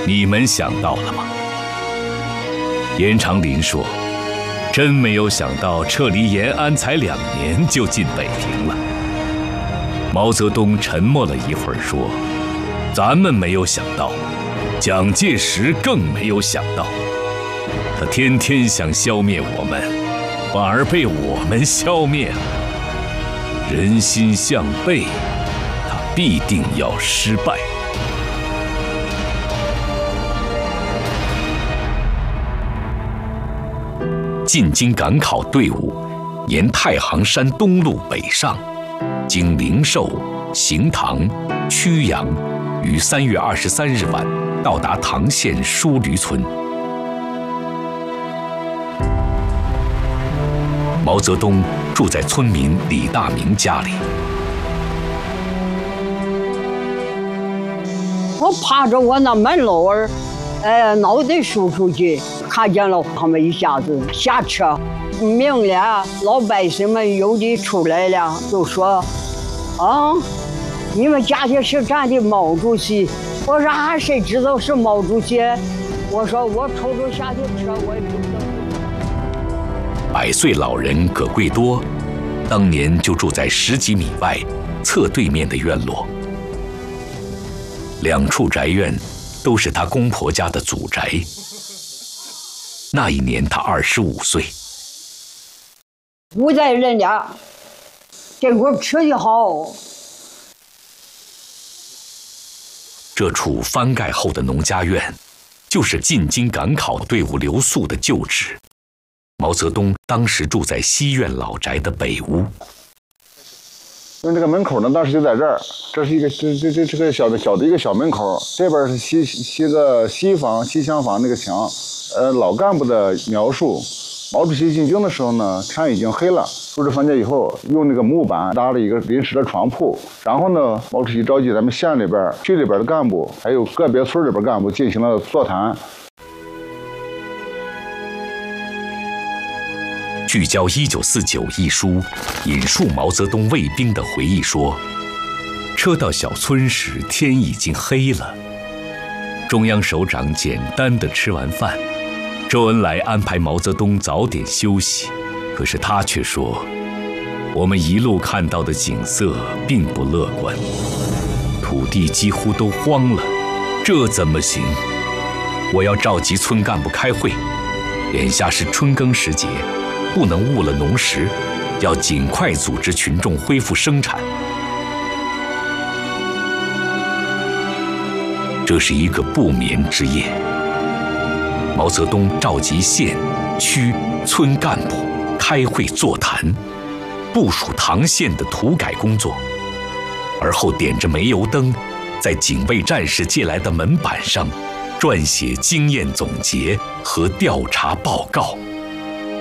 你们想到了吗？严长林说：“真没有想到，撤离延安才2年就进北平了。”毛泽东沉默了一会儿，说：“咱们没有想到，蒋介石更没有想到，他天天想消灭我们，反而被我们消灭了。人心向背，他必定要失败。”进京赶考队伍沿太行山东路北上，经灵寿、行唐、曲阳，于3月23日晚到达唐县书驴村。毛泽东住在村民李大明家里。 我趴着我那门楼儿，脑袋梳出去，看见了他们一下子下车，明了老百姓们有的出来了，就说：“啊，你们家里是咱的毛主席。”我说：“啊，谁知道是毛主席？”我说：“我瞅着下的车，我也不知道。 ”100岁老人葛贵多，当年就住在10几米外侧对面的院落。2处宅院都是他公婆家的祖宅。那一年他25岁。 古代人家这会儿吃的好。 这处翻盖后的农家院，就是进京赶考队伍留宿的旧址。毛泽东当时住在西院老宅的北屋。 因为这个门口呢，当时就在这儿，这是一个这个小的一个小门口，这边是西厢房那个墙。老干部的描述，毛主席进京的时候呢，天已经黑了，布置房间以后，用那个木板搭了一个临时的床铺，然后呢，毛主席召集咱们县里边、区里边的干部，还有个别村里边干部进行了座谈。 聚焦1949一书引述毛泽东卫兵的回忆说：“车到小村时，天已经黑了。中央首长简单的吃完饭，周恩来安排毛泽东早点休息，可是他却说，我们一路看到的景色并不乐观，土地几乎都荒了，这怎么行？我要召集村干部开会，眼下是春耕时节。不能误了农时，要尽快组织群众恢复生产。”这是一个不眠之夜。毛泽东召集县、区、村干部开会座谈，部署唐县的土改工作，而后点着煤油灯，在警卫战士借来的门板上撰写经验总结和调查报告。